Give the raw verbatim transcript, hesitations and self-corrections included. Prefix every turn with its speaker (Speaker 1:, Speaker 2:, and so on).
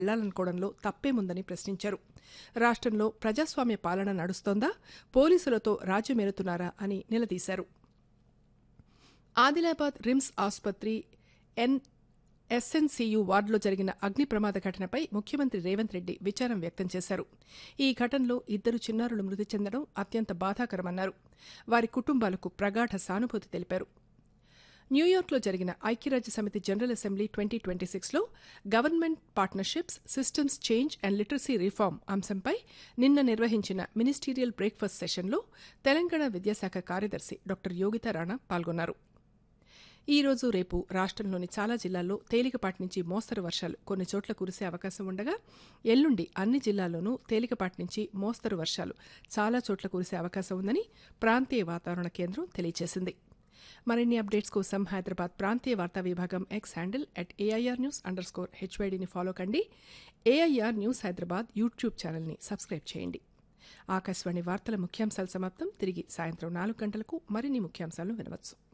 Speaker 1: వెళ్లాలనుకోవడంలో తప్పేముందని ప్రశ్నించారు. రాష్ట్రంలో ప్రజాస్వామ్య పాలన నడుస్తోందా, పోలీసులతో రాజ్యమేలుతున్నారా అని నిలదీశారు. ఆదిలాబాద్ రిమ్స్ ఆసుపత్రి ఎన్ ఎస్ఎన్సీయూ వార్డులో జరిగిన అగ్ని ప్రమాద ఘటనపై ముఖ్యమంత్రి రేవంత్ రెడ్డి విచారం వ్యక్తం చేశారు. ఈ ఘటనలో ఇద్దరు చిన్నారులు మృతి చెందడం అత్యంత బాధాకరమన్నారు. వారి కుటుంబాలకు ప్రగాఢ సానుభూతి తెలిపారు. న్యూయార్క్లో జరిగిన ఐక్యరాజ్యసమితి జనరల్ అసెంబ్లీ ట్వంటీ ట్వంటీ సిక్స్లో government partnerships, systems change and literacy reform అంశంపై నిన్న నిర్వహించిన మినిస్టీరియల్ బ్రేక్ఫాస్ట్ సెషన్లో తెలంగాణ విద్యాశాఖ కార్యదర్శి డాక్టర్ యోగితా రాణా పాల్గొన్నారు. ఈ రోజు రేపు రాష్ట్రంలోని చాలా జిల్లాల్లో తేలికపాటి నుంచి మోస్తరు వర్షాలు కొన్ని చోట్ల కురిసే అవకాశం ఉండగా, ఎల్లుండి అన్ని జిల్లాల్లోనూ తేలికపాటి నుంచి మోస్తరు వర్షాలు చాలా చోట్ల కురిసే అవకాశం ఉందని ప్రాంతీయ వాతావరణ కేంద్రం తెలియజేసింది. మరిన్ని అప్డేట్స్ కోసం హైదరాబాద్ ప్రాంతీయ వార్తా విభాగం X handle at AIR news under score హెచ్వైడీని follow కండి. ఏఐఆర్ న్యూస్ హైదరాబాద్ యూట్యూబ్ ఛానల్ని సబ్స్క్రైబ్ చేయండి. ఆకాశవాణి వార్తల ముఖ్యాంశాలు సమాప్తం. తిరిగి సాయంత్రం నాలుగు గంటలకు మరిన్ని ముఖ్యాంశాలను వినవచ్చు.